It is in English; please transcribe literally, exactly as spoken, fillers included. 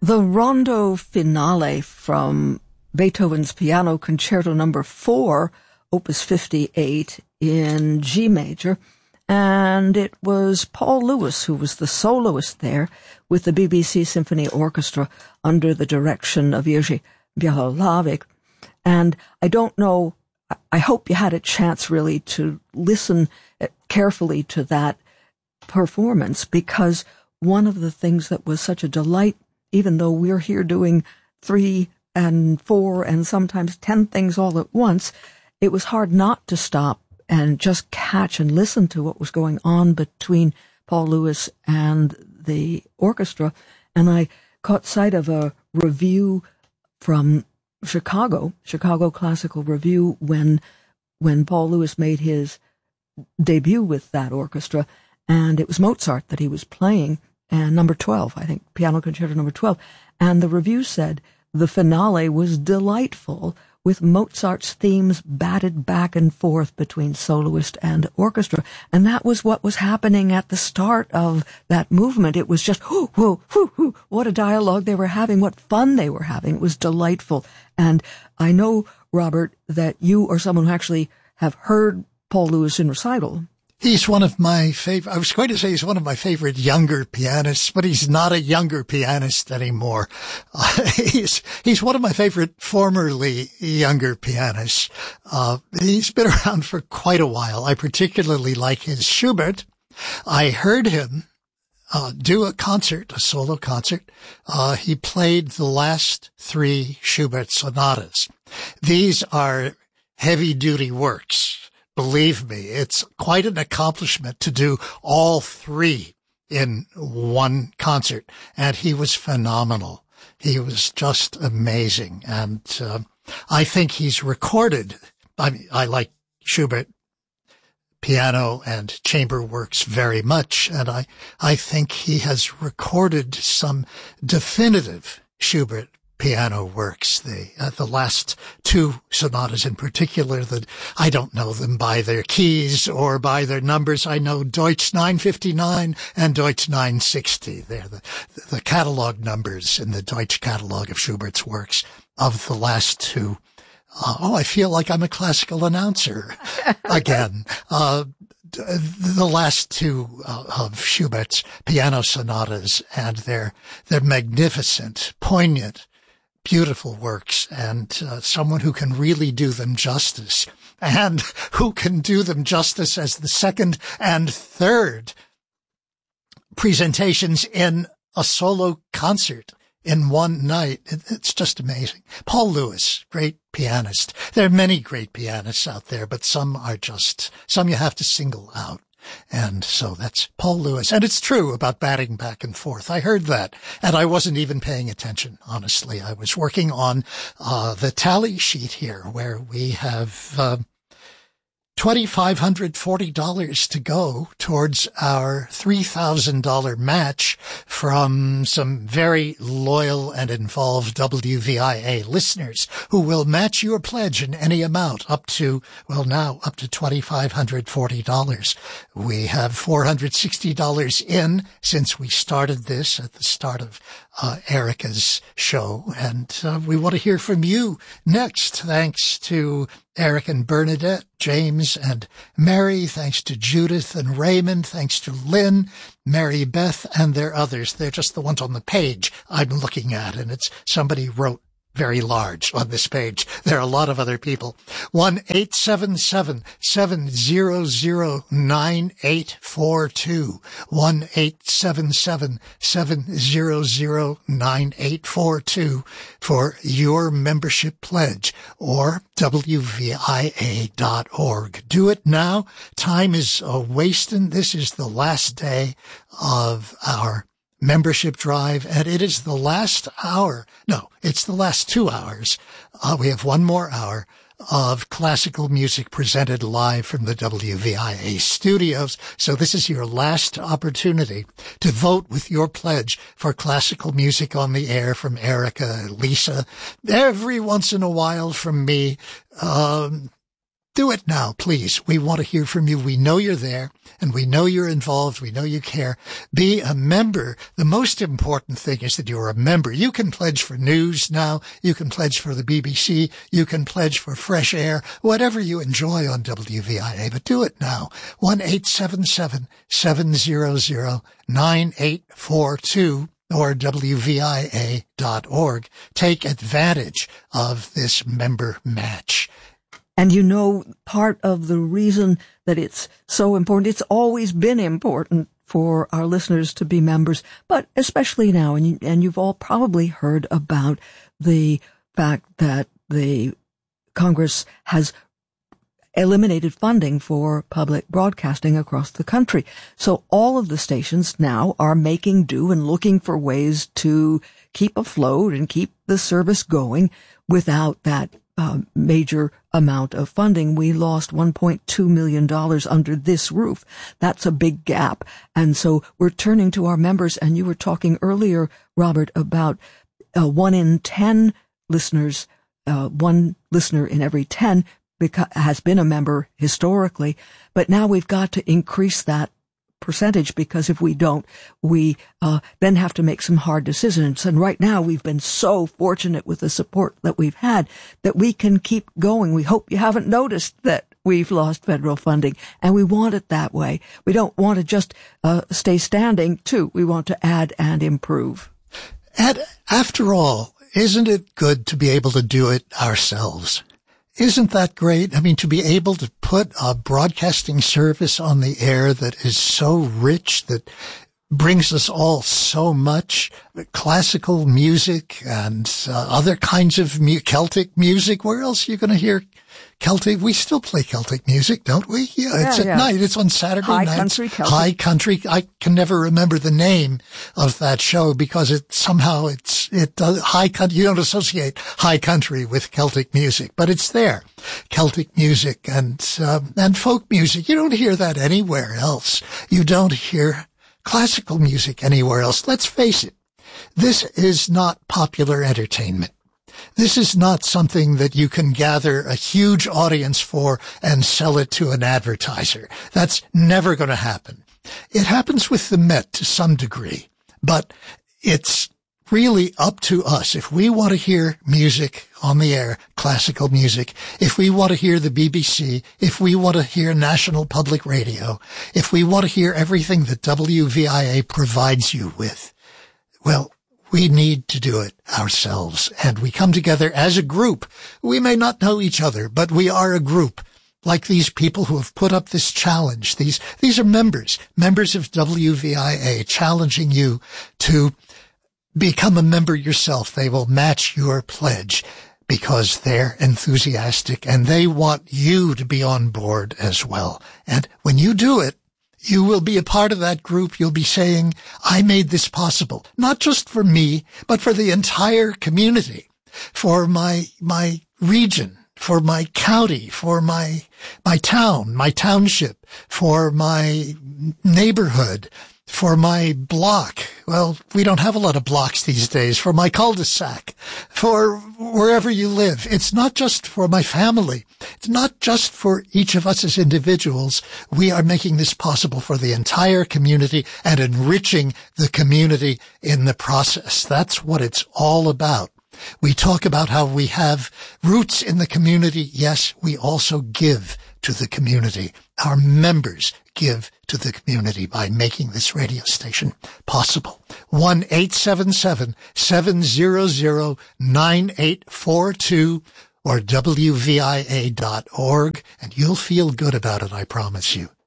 The Rondo Finale from Beethoven's Piano Concerto Number four, Opus fifty-eight in G major, and it was Paul Lewis who was the soloist there with the B B C Symphony Orchestra under the direction of Jerzy Białowieck. And I don't know, I hope you had a chance really to listen carefully to that performance, because one of the things that was such a delight, even though we're here doing three and four and sometimes ten things all at once, it was hard not to stop and just catch and listen to what was going on between Paul Lewis and the orchestra. And I caught sight of a review from Chicago, Chicago Classical Review, when when Paul Lewis made his debut with that orchestra, and it was Mozart that he was playing, and number twelve, I think, Piano Concerto number twelve. And the review said the finale was delightful, with Mozart's themes batted back and forth between soloist and orchestra. And that was what was happening at the start of that movement. It was just, whoo, whoo, whoo, whoo, what a dialogue they were having, what fun they were having. It was delightful. And I know, Robert, that you are someone who actually have heard Paul Lewis in recital. He's one of my favorite, I was going to say he's one of my favorite younger pianists, but he's not a younger pianist anymore. Uh, he's, he's one of my favorite formerly younger pianists. Uh, he's been around for quite a while. I particularly like his Schubert. I heard him, uh, do a concert, a solo concert. Uh, he played the last three Schubert sonatas. These are heavy-duty works. Believe me, it's quite an accomplishment to do all three in one concert. And he was phenomenal. He was just amazing. And uh, I think he's recorded. I mean, I like Schubert piano and chamber works very much. And I, I think he has recorded some definitive Schubert piano works, the uh, the last two sonatas in particular, that I don't know them by their keys or by their numbers. I know Deutsch nine fifty-nine and Deutsch nine sixty. They're the, the catalog numbers in the Deutsch catalog of Schubert's works of the last two. Uh, oh, I feel like I'm a classical announcer again. Uh, the last two uh, of Schubert's piano sonatas, and they're, they're magnificent, poignant, beautiful works, and uh, someone who can really do them justice, and who can do them justice as the second and third presentations in a solo concert in one night. It, it's just amazing. Paul Lewis, great pianist. There are many great pianists out there, but some are just, some you have to single out. And so that's Paul Lewis. And it's true about batting back and forth. I heard that, and I wasn't even paying attention, honestly. I was working on uh the tally sheet here, where we have uh, two thousand five hundred forty dollars to go towards our three thousand dollars match from some very loyal and involved W V I A listeners who will match your pledge in any amount up to, well, now up to two thousand five hundred forty dollars. We have four hundred sixty dollars in since we started this at the start of uh, Erica's show. And uh, we want to hear from you next. Thanks to Eric and Bernadette, James and Mary, thanks to Judith and Raymond, thanks to Lynn, Mary Beth, and their others. They're just the ones on the page I'm looking at, and it's somebody wrote very large on this page. There are a lot of other people. one eight seven seven, seven zero zero, nine eight four two. one eight seven seven, seven zero zero, nine eight four two for your membership pledge, or W V I A dot org. Do it now. Time is a wasting. This is the last day of our membership drive, and it is the last hour. No, it's the last two hours. Uh, we have one more hour of classical music presented live from the W V I A studios. So this is your last opportunity to vote with your pledge for classical music on the air from Erica, Lisa, every once in a while from me. Um, Do it now, please. We want to hear from you. We know you're there, and we know you're involved. We know you care. Be a member. The most important thing is that you're a member. You can pledge for news now. You can pledge for the B B C. You can pledge for fresh air, whatever you enjoy on W V I A. But do it now. one eight seven seven, seven hundred, nine eight four two. Or W V I A dot org. Take advantage of this member match. And you know, part of the reason that it's so important, it's always been important for our listeners to be members, but especially now, and, you, and you've all probably heard about the fact that the Congress has eliminated funding for public broadcasting across the country. So all of the stations now are making do and looking for ways to keep afloat and keep the service going without that uh, major amount of funding. We lost one point two million dollars under this roof. That's a big gap. And so we're turning to our members. And you were talking earlier, Robert, about uh, one in ten listeners, uh, one listener in every ten has been a member historically, but now we've got to increase that percentage, because if we don't, we uh, then have to make some hard decisions. And right now we've been so fortunate with the support that we've had that we can keep going. We hope you haven't noticed that we've lost federal funding, and we want it that way. We don't want to just uh, stay standing, too. We want to add and improve. And after all, isn't it good to be able to do it ourselves? Isn't that great? I mean, to be able to put a broadcasting service on the air that is so rich, that brings us all so much, classical music and uh, other kinds of mu- Celtic music. Where else are you going to hear Celtic? We still play Celtic music, don't we? Yeah, it's yeah, at yeah. night. It's on Saturday High nights. Country Celtic. High Country. I can never remember the name of that show because it somehow it's it uh, High Country. You don't associate High Country with Celtic music, but it's there. Celtic music and uh, and folk music. You don't hear that anywhere else. You don't hear classical music anywhere else. Let's face it. This is not popular entertainment. This is not something that you can gather a huge audience for and sell it to an advertiser. That's never going to happen. It happens with the Met to some degree, but it's really up to us. If we want to hear music on the air, classical music, if we want to hear the B B C, if we want to hear National Public Radio, if we want to hear everything that W V I A provides you with, well, we need to do it ourselves, and we come together as a group. We may not know each other, but we are a group, like these people who have put up this challenge. These, these are members, members of W V I A, challenging you to become a member yourself. They will match your pledge because they're enthusiastic and they want you to be on board as well. And when you do it, you will be a part of that group. You'll be saying, I made this possible, not just for me, but for the entire community, for my, my region, for my county, for my, my town, my township, for my neighborhood, for my block. Well, we don't have a lot of blocks these days. For my cul-de-sac, for wherever you live. It's not just for my family. It's not just for each of us as individuals. We are making this possible for the entire community and enriching the community in the process. That's what it's all about. We talk about how we have roots in the community. Yes, we also give to the community. Our members give to the community by making this radio station possible. one eight seven seven, seven hundred, nine eight four two or W V I A dot org, and you'll feel good about it, I promise you.